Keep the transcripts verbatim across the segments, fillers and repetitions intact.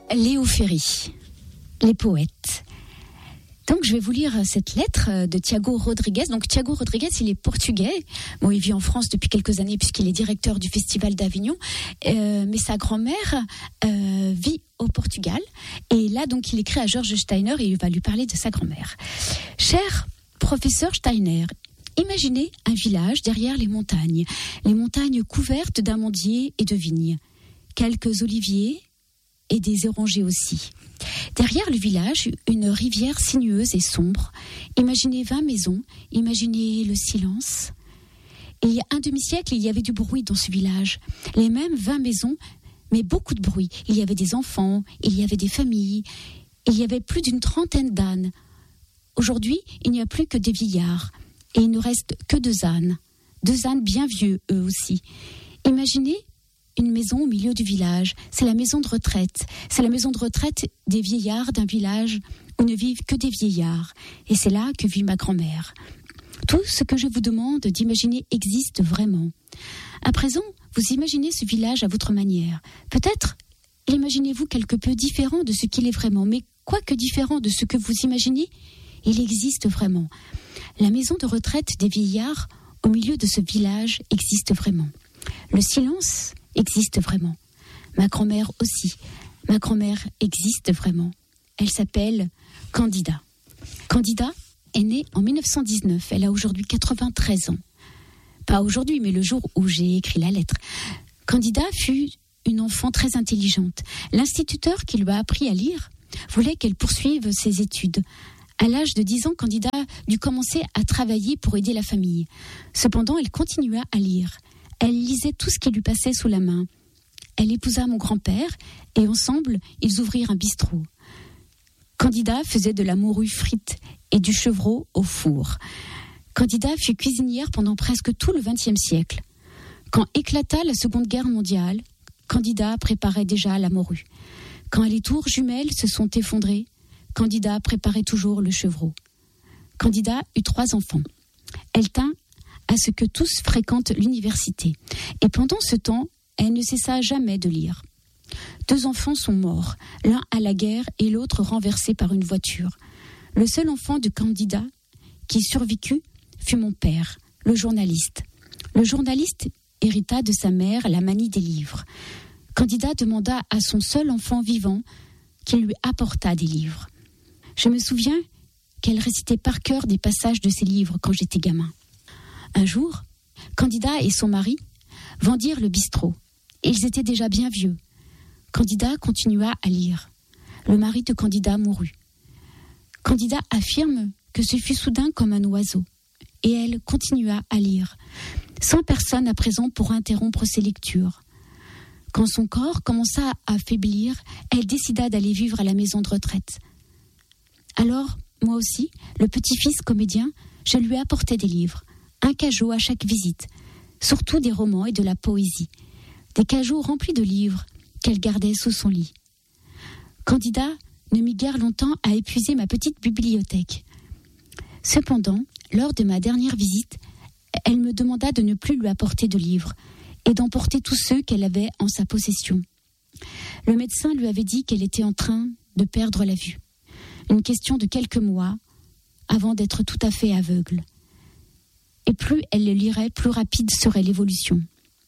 Léo Ferry, les poètes. Donc je vais vous lire cette lettre de Tiago Rodrigues. Donc Tiago Rodrigues, il est portugais. Bon, il vit en France depuis quelques années puisqu'il est directeur du Festival d'Avignon. Euh, mais sa grand-mère euh, vit au Portugal. Et là, donc, il écrit à George Steiner et il va lui parler de sa grand-mère. Cher professeur Steiner, imaginez un village derrière les montagnes. Les montagnes couvertes d'amandiers et de vignes. Quelques oliviers et des orangers aussi. Derrière le village, une rivière sinueuse et sombre. Imaginez vingt maisons, imaginez le silence. Et il y a un demi-siècle, il y avait du bruit dans ce village. Les mêmes vingt maisons, mais beaucoup de bruit. Il y avait des enfants, il y avait des familles, il y avait plus d'une trentaine d'ânes. Aujourd'hui, il n'y a plus que des vieillards. Et il ne reste que deux ânes. Deux ânes bien vieux, eux aussi. Imaginez une maison au milieu du village. C'est la maison de retraite. C'est la maison de retraite des vieillards d'un village où ne vivent que des vieillards. Et c'est là que vit ma grand-mère. Tout ce que je vous demande d'imaginer existe vraiment. À présent, vous imaginez ce village à votre manière. Peut-être l'imaginez-vous quelque peu différent de ce qu'il est vraiment. Mais quoique différent de ce que vous imaginez, il existe vraiment. La maison de retraite des vieillards au milieu de ce village existe vraiment. Le silence existe vraiment. Ma grand-mère aussi. Ma grand-mère existe vraiment. Elle s'appelle Candida. Candida est née en dix-neuf cent dix-neuf. Elle a aujourd'hui quatre-vingt-treize ans. Pas aujourd'hui, mais le jour où j'ai écrit la lettre. Candida fut une enfant très intelligente. L'instituteur qui lui a appris à lire voulait qu'elle poursuive ses études. À l'âge de dix ans, Candida dut commencer à travailler pour aider la famille. Cependant, elle continua à lire. Elle lisait tout ce qui lui passait sous la main. Elle épousa mon grand-père et ensemble, ils ouvrirent un bistrot. Candida faisait de la morue frite et du chevreau au four. Candida fut cuisinière pendant presque tout le vingtième siècle. Quand éclata la Seconde Guerre mondiale, Candida préparait déjà la morue. Quand les tours jumelles se sont effondrées, Candida préparait toujours le chevreau. Candida eut trois enfants. Elle tint à ce que tous fréquentent l'université. Et pendant ce temps, elle ne cessa jamais de lire. Deux enfants sont morts, l'un à la guerre et l'autre renversé par une voiture. Le seul enfant de Candida qui survécut fut mon père, le journaliste. Le journaliste hérita de sa mère la manie des livres. Candida demanda à son seul enfant vivant qu'il lui apportât des livres. Je me souviens qu'elle récitait par cœur des passages de ses livres quand j'étais gamin. Un jour, Candida et son mari vendirent le bistrot. Ils étaient déjà bien vieux. Candida continua à lire. Le mari de Candida mourut. Candida affirme que ce fut soudain comme un oiseau. Et elle continua à lire, sans personne à présent pour interrompre ses lectures. Quand son corps commença à faiblir, elle décida d'aller vivre à la maison de retraite. Alors, moi aussi, le petit-fils comédien, je lui apportais des livres. Un cajot à chaque visite, surtout des romans et de la poésie. Des cajots remplis de livres qu'elle gardait sous son lit. Candida ne mit guère longtemps à épuiser ma petite bibliothèque. Cependant, lors de ma dernière visite, elle me demanda de ne plus lui apporter de livres et d'emporter tous ceux qu'elle avait en sa possession. Le médecin lui avait dit qu'elle était en train de perdre la vue. Une question de quelques mois avant d'être tout à fait aveugle. Et plus elle le lirait, plus rapide serait l'évolution.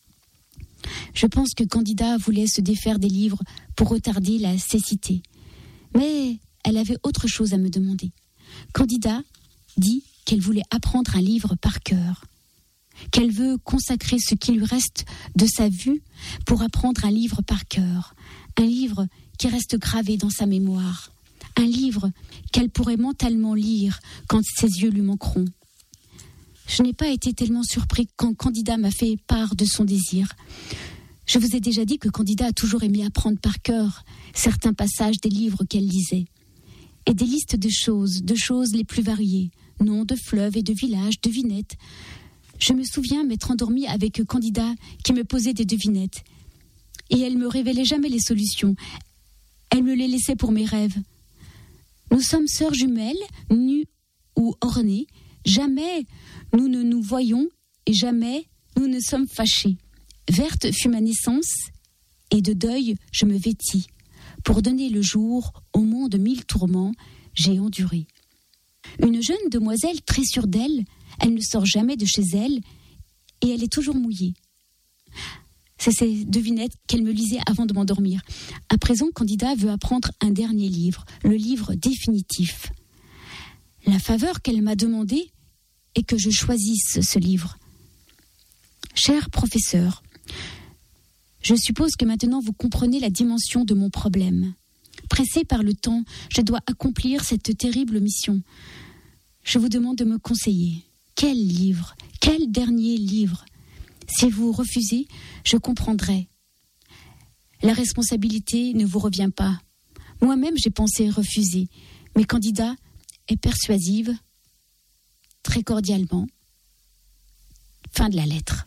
Je pense que Candida voulait se défaire des livres pour retarder la cécité. Mais elle avait autre chose à me demander. Candida dit qu'elle voulait apprendre un livre par cœur, qu'elle veut consacrer ce qui lui reste de sa vue pour apprendre un livre par cœur, un livre qui reste gravé dans sa mémoire, un livre qu'elle pourrait mentalement lire quand ses yeux lui manqueront. Je n'ai pas été tellement surpris quand Candida m'a fait part de son désir. Je vous ai déjà dit que Candida a toujours aimé apprendre par cœur certains passages des livres qu'elle lisait. Et des listes de choses, de choses les plus variées, noms de fleuves et de villages, devinettes. Je me souviens m'être endormie avec Candida qui me posait des devinettes. Et elle me révélait jamais les solutions. Elle me les laissait pour mes rêves. Nous sommes sœurs jumelles, nues ou ornées. Jamais nous ne nous voyons et jamais nous ne sommes fâchés. Verte fut ma naissance et de deuil je me vêtis. pour donner le jour au monde mille tourments, j'ai enduré. Une jeune demoiselle très sûre d'elle, elle ne sort jamais de chez elle et elle est toujours mouillée. C'est ces devinettes qu'elle me lisait avant de m'endormir. À présent, Candida veut apprendre un dernier livre, le livre définitif. La faveur qu'elle m'a demandée est que je choisisse ce livre. Cher professeur, je suppose que maintenant vous comprenez la dimension de mon problème. Pressée par le temps, je dois accomplir cette terrible mission. Je vous demande de me conseiller. Quel livre ? Quel dernier livre ? Si vous refusez, je comprendrai. La responsabilité ne vous revient pas. Moi-même, j'ai pensé refuser, mais Candida est persuasive, très cordialement. Fin de la lettre.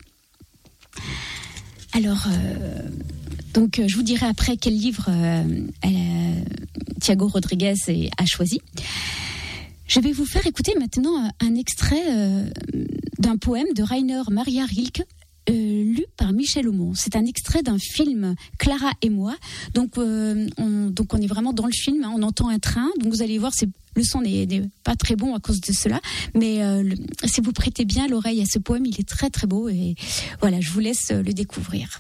Alors, euh, donc, je vous dirai après quel livre euh, euh, Tiago Rodriguez a choisi. Je vais vous faire écouter maintenant un extrait euh, d'un poème de Rainer Maria Rilke, euh, lu par Michel Aumont. C'est un extrait d'un film Clara et moi. Donc, euh, on, donc on est vraiment dans le film. Hein, on entend un train. Donc vous allez voir, c'est, le son n'est, n'est pas très bon à cause de cela. Mais euh, le, si vous prêtez bien l'oreille à ce poème, il est très très beau. Et voilà, je vous laisse le découvrir.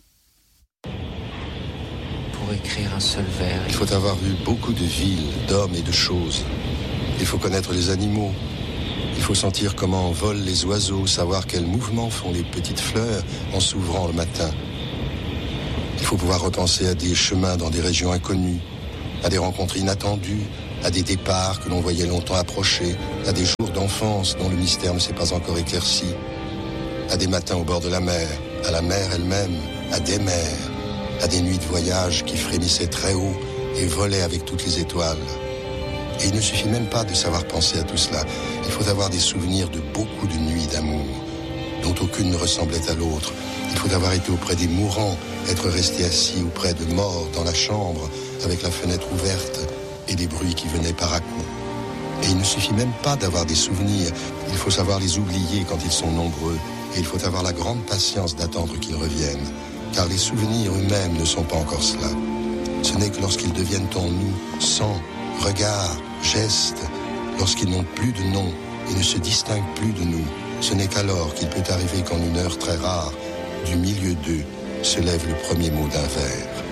Pour écrire un seul vers, il faut avoir vu beaucoup de villes, d'hommes et de choses. Il faut connaître les animaux. Il faut sentir comment volent les oiseaux, savoir quels mouvements font les petites fleurs en s'ouvrant le matin. Il faut pouvoir repenser à des chemins dans des régions inconnues, à des rencontres inattendues, à des départs que l'on voyait longtemps approcher, à des jours d'enfance dont le mystère ne s'est pas encore éclairci, à des matins au bord de la mer, à la mer elle-même, à des mers, à des nuits de voyage qui frémissaient très haut et volaient avec toutes les étoiles. Et il ne suffit même pas de savoir penser à tout cela. Il faut avoir des souvenirs de beaucoup de nuits d'amour, dont aucune ne ressemblait à l'autre. Il faut avoir été auprès des mourants, être resté assis auprès de morts dans la chambre, avec la fenêtre ouverte et des bruits qui venaient par à coups. Et il ne suffit même pas d'avoir des souvenirs. Il faut savoir les oublier quand ils sont nombreux. Et il faut avoir la grande patience d'attendre qu'ils reviennent. Car les souvenirs eux-mêmes ne sont pas encore cela. Ce n'est que lorsqu'ils deviennent en nous, sang, regard, gestes, lorsqu'ils n'ont plus de nom et ne se distinguent plus de nous, ce n'est qu'alors qu'il peut arriver qu'en une heure très rare, du milieu d'eux, se lève le premier mot d'un vers.